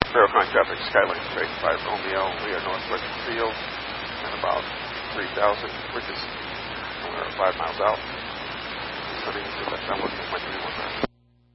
Verifying traffic, Skylane straight 5 Romeo. We are northwest of the field and about 3,000, which is 5 miles out. Sunny, so that's I'm looking at my 21